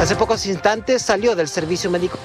Hace pocos instantes salió del servicio médico.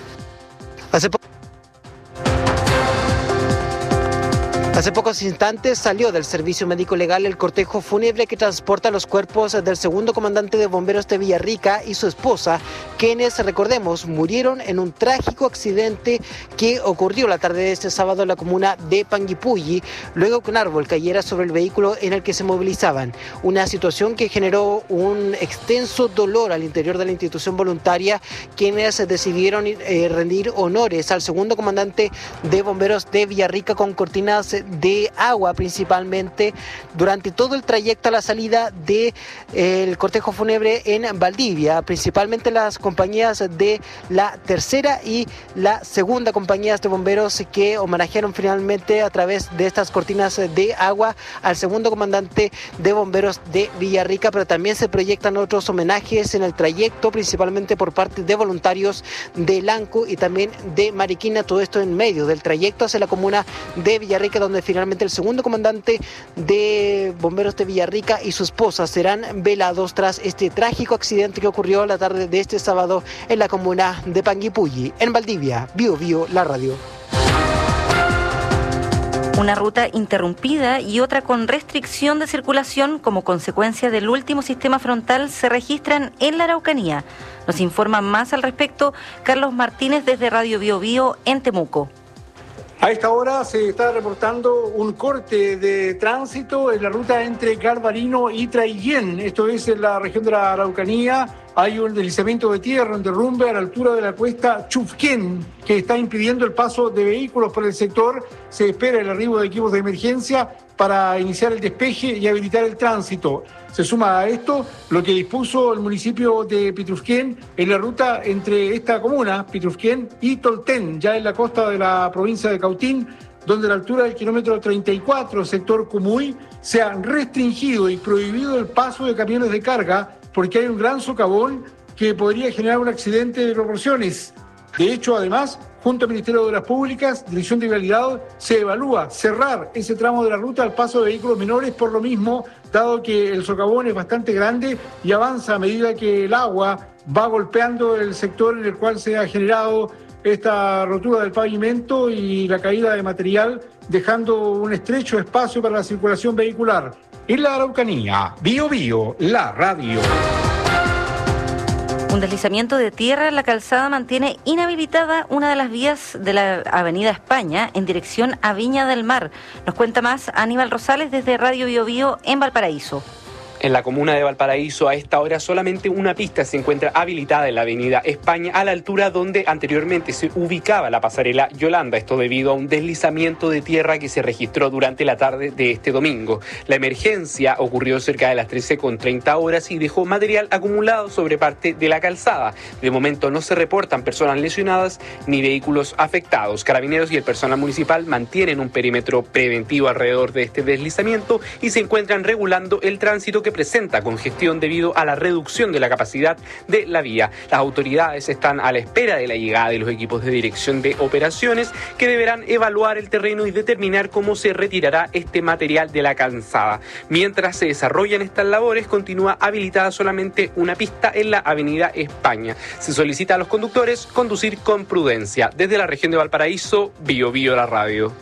Hace pocos instantes salió del servicio médico legal el cortejo fúnebre que transporta los cuerpos del segundo comandante de bomberos de Villarrica y su esposa, quienes, recordemos, murieron en un trágico accidente que ocurrió la tarde de este sábado en la comuna de Panguipulli, luego que un árbol cayera sobre el vehículo en el que se movilizaban. Una situación que generó un extenso dolor al interior de la institución voluntaria, quienes decidieron rendir honores al segundo comandante de bomberos de Villarrica con cortinas de agua principalmente durante todo el trayecto a la salida del cortejo fúnebre en Valdivia, principalmente las compañías de la tercera y la segunda compañías de bomberos que homenajearon finalmente a través de estas cortinas de agua al segundo comandante de bomberos de Villarrica, pero también se proyectan otros homenajes en el trayecto, principalmente por parte de voluntarios de Lanco y también de Mariquina, todo esto en medio del trayecto hacia la comuna de Villarrica, donde finalmente el segundo comandante de bomberos de Villarrica y su esposa serán velados tras este trágico accidente que ocurrió la tarde de este sábado en la comuna de Panguipulli, en Valdivia. Bio Bio, la radio. Una ruta interrumpida y otra con restricción de circulación como consecuencia del último sistema frontal se registran en la Araucanía. Nos informa más al respecto Carlos Martínez desde Radio Bio Bio en Temuco. A esta hora se está reportando un corte de tránsito en la ruta entre Garbarino y Traiguén. Esto es en la región de la Araucanía. Hay un deslizamiento de tierra, un derrumbe a la altura de la cuesta Chufquén, que está impidiendo el paso de vehículos por el sector. Se espera el arribo de equipos de emergencia para iniciar el despeje y habilitar el tránsito. Se suma a esto lo que dispuso el municipio de Pitrufquén en la ruta entre esta comuna, Pitrufquén, y Tolten, ya en la costa de la provincia de Cautín, donde a la altura del kilómetro 34, sector Cumuy, se ha restringido y prohibido el paso de camiones de carga porque hay un gran socavón que podría generar un accidente de proporciones. De hecho, además, junto al Ministerio de Obras Públicas, Dirección de Vialidad, se evalúa cerrar ese tramo de la ruta al paso de vehículos menores por lo mismo, dado que el socavón es bastante grande y avanza a medida que el agua va golpeando el sector en el cual se ha generado esta rotura del pavimento y la caída de material, dejando un estrecho espacio para la circulación vehicular. En la Araucanía, Bio Bio, la radio. Un deslizamiento de tierra en la calzada mantiene inhabilitada una de las vías de la Avenida España en dirección a Viña del Mar. Nos cuenta más Aníbal Rosales desde Radio Bio Bio en Valparaíso. En la comuna de Valparaíso, a esta hora, solamente una pista se encuentra habilitada en la avenida España, a la altura donde anteriormente se ubicaba la pasarela Yolanda. Esto debido a un deslizamiento de tierra que se registró durante la tarde de este domingo. La emergencia ocurrió cerca de las 13:30 y dejó material acumulado sobre parte de la calzada. De momento no se reportan personas lesionadas ni vehículos afectados. Carabineros y el personal municipal mantienen un perímetro preventivo alrededor de este deslizamiento y se encuentran regulando el tránsito que presenta congestión debido a la reducción de la capacidad de la vía. Las autoridades están a la espera de la llegada de los equipos de dirección de operaciones que deberán evaluar el terreno y determinar cómo se retirará este material de la calzada. Mientras se desarrollan estas labores, continúa habilitada solamente una pista en la avenida España. Se solicita a los conductores conducir con prudencia. Desde la región de Valparaíso, Bio Bio, la radio.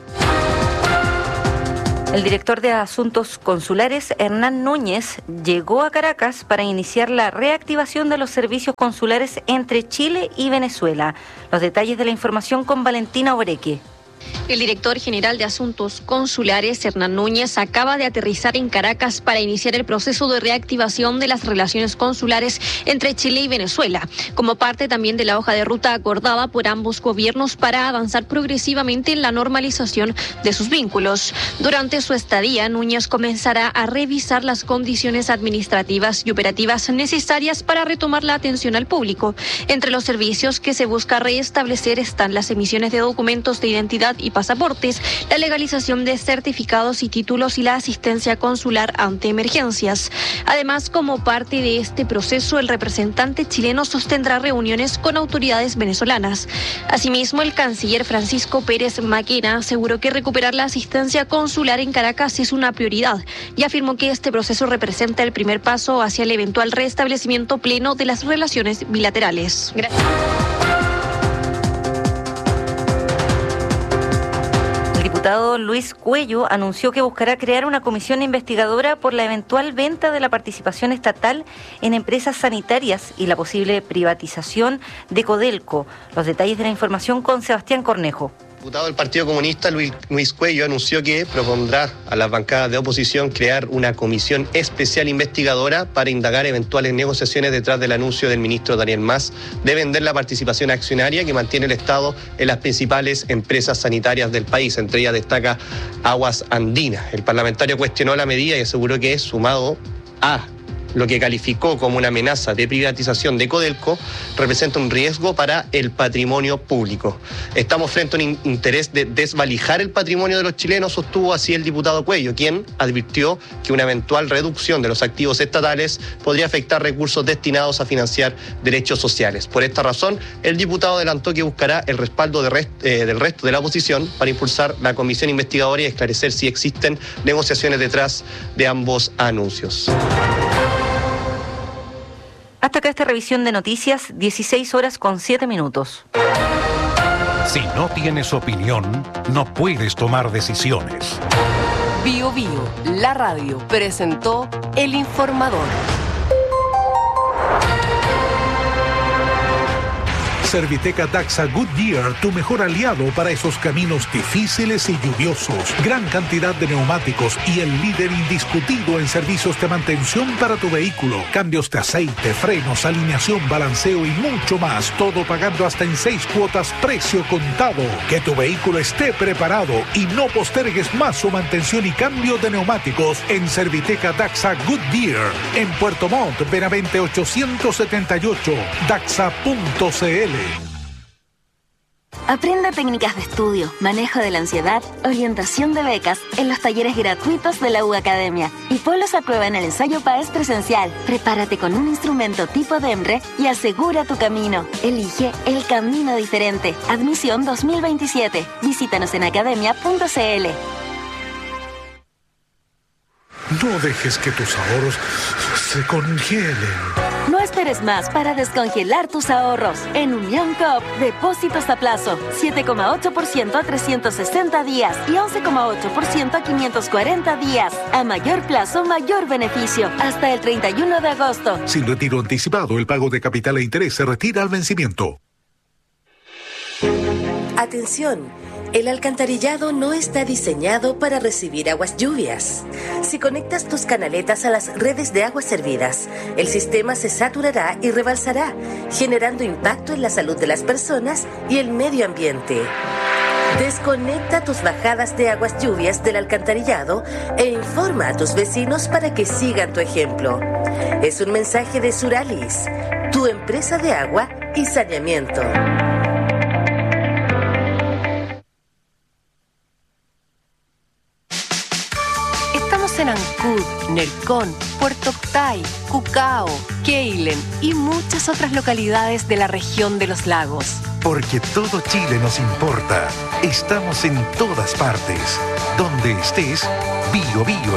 El director de Asuntos Consulares, Hernán Núñez, llegó a Caracas para iniciar la reactivación de los servicios consulares entre Chile y Venezuela. Los detalles de la información con Valentina Oreque. El director general de Asuntos Consulares, Hernán Núñez, acaba de aterrizar en Caracas para iniciar el proceso de reactivación de las relaciones consulares entre Chile y Venezuela, como parte también de la hoja de ruta acordada por ambos gobiernos para avanzar progresivamente en la normalización de sus vínculos. Durante su estadía, Núñez comenzará a revisar las condiciones administrativas y operativas necesarias para retomar la atención al público. Entre los servicios que se busca restablecer están las emisiones de documentos de identidad y pasaportes, la legalización de certificados y títulos y la asistencia consular ante emergencias. Además, como parte de este proceso, el representante chileno sostendrá reuniones con autoridades venezolanas. Asimismo, el canciller Francisco Pérez Maquena aseguró que recuperar la asistencia consular en Caracas es una prioridad y afirmó que este proceso representa el primer paso hacia el eventual restablecimiento pleno de las relaciones bilaterales. Gracias. El diputado Luis Cuello anunció que buscará crear una comisión investigadora por la eventual venta de la participación estatal en empresas sanitarias y la posible privatización de Codelco. Los detalles de la información con Sebastián Cornejo. El diputado del Partido Comunista, Luis Cuello, anunció que propondrá a las bancadas de oposición crear una comisión especial investigadora para indagar eventuales negociaciones detrás del anuncio del ministro Daniel Mas de vender la participación accionaria que mantiene el Estado en las principales empresas sanitarias del país. Entre ellas destaca Aguas Andinas. El parlamentario cuestionó la medida y aseguró que, sumado a lo que calificó como una amenaza de privatización de Codelco, representa un riesgo para el patrimonio público. Estamos frente a un interés de desvalijar el patrimonio de los chilenos, sostuvo así el diputado Cuello, quien advirtió que una eventual reducción de los activos estatales podría afectar recursos destinados a financiar derechos sociales. Por esta razón, el diputado adelantó que buscará el respaldo del resto de la oposición para impulsar la comisión investigadora y esclarecer si existen negociaciones detrás de ambos anuncios. Hasta acá esta revisión de noticias, 16:07. Si no tienes opinión, no puedes tomar decisiones. Bio Bio, la radio, presentó El Informador. Serviteca Daxa Goodyear, tu mejor aliado para esos caminos difíciles y lluviosos. Gran cantidad de neumáticos y el líder indiscutido en servicios de mantención para tu vehículo. Cambios de aceite, frenos, alineación, balanceo y mucho más. Todo pagando hasta en 6 cuotas, precio contado. Que tu vehículo esté preparado y no postergues más su mantención y cambio de neumáticos en Serviteca Daxa Goodyear. En Puerto Montt, Benavente 878, daxa.cl. Aprenda técnicas de estudio, manejo de la ansiedad, orientación de becas en los talleres gratuitos de la U Academia y ponlos a prueba en el ensayo PAES presencial. Prepárate con un instrumento tipo DEMRE y asegura tu camino. Elige el camino diferente. Admisión 2027. Visítanos en academia.cl. No dejes que tus ahorros se congelen. No esperes más para descongelar tus ahorros. En Unión Coop, depósitos a plazo, 7,8% a 360 días y 11,8% a 540 días. A mayor plazo, mayor beneficio. Hasta el 31 de agosto. Sin retiro anticipado, el pago de capital e interés se retira al vencimiento. Atención. El alcantarillado no está diseñado para recibir aguas lluvias. Si conectas tus canaletas a las redes de aguas servidas, el sistema se saturará y rebalsará, generando impacto en la salud de las personas y el medio ambiente. Desconecta tus bajadas de aguas lluvias del alcantarillado e informa a tus vecinos para que sigan tu ejemplo. Es un mensaje de Suralis, tu empresa de agua y saneamiento. En Ancud, Nercón, Puerto Octay, Cucao, Keilen y muchas otras localidades de la región de los lagos. Porque todo Chile nos importa. Estamos en todas partes. Donde estés, Bio Bio